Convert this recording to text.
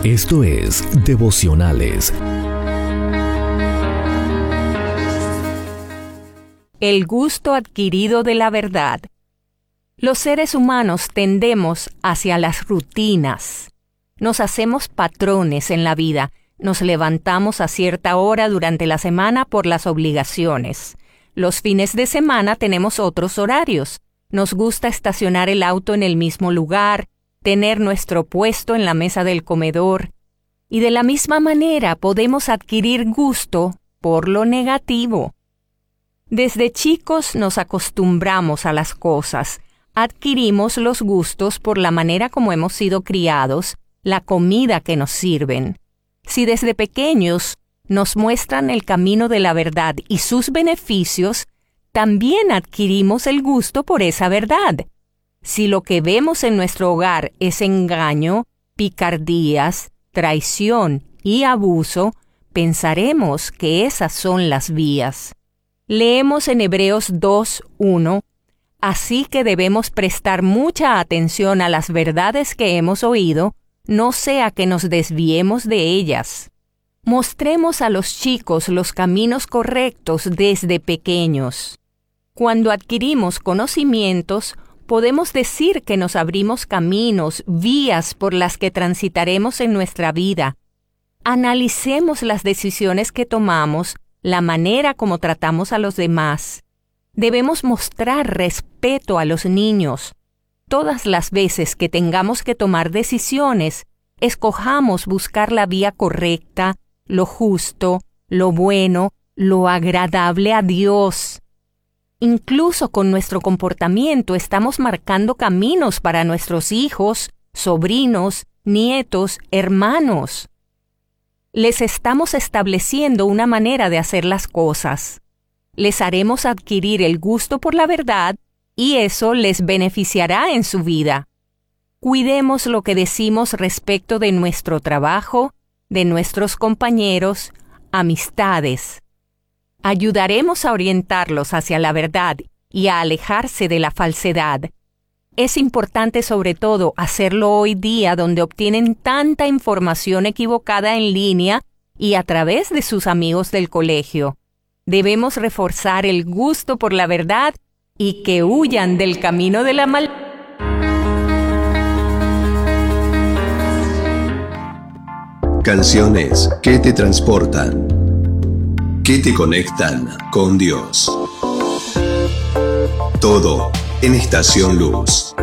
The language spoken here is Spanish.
Esto es Devocionales. El gusto adquirido de la verdad. Los seres humanos tendemos hacia las rutinas. Nos hacemos patrones en la vida. Nos levantamos a cierta hora durante la semana por las obligaciones. Los fines de semana tenemos otros horarios. Nos gusta estacionar el auto en el mismo lugar, tener nuestro puesto en la mesa del comedor. Y de la misma manera podemos adquirir gusto por lo negativo. Desde chicos nos acostumbramos a las cosas. Adquirimos los gustos por la manera como hemos sido criados, la comida que nos sirven. Si desde pequeños nos muestran el camino de la verdad y sus beneficios, también adquirimos el gusto por esa verdad. Si lo que vemos en nuestro hogar es engaño, picardías, traición y abuso, pensaremos que esas son las vías. Leemos en Hebreos 2:1, así que debemos prestar mucha atención a las verdades que hemos oído, no sea que nos desviemos de ellas. Mostremos a los chicos los caminos correctos desde pequeños. Cuando adquirimos conocimientos, podemos decir que nos abrimos caminos, vías por las que transitaremos en nuestra vida. Analicemos las decisiones que tomamos, la manera como tratamos a los demás. Debemos mostrar respeto a los niños. Todas las veces que tengamos que tomar decisiones, escojamos buscar la vía correcta, lo justo, lo bueno, lo agradable a Dios. Incluso con nuestro comportamiento estamos marcando caminos para nuestros hijos, sobrinos, nietos, hermanos. Les estamos estableciendo una manera de hacer las cosas. Les haremos adquirir el gusto por la verdad y eso les beneficiará en su vida. Cuidemos lo que decimos respecto de nuestro trabajo, de nuestros compañeros, amistades. Ayudaremos a orientarlos hacia la verdad y a alejarse de la falsedad. Es importante sobre todo hacerlo hoy día donde obtienen tanta información equivocada en línea y a través de sus amigos del colegio. Debemos reforzar el gusto por la verdad y que huyan del camino de la maldad. Canciones que te transportan, que te conectan con Dios. Todo en Estación Luz.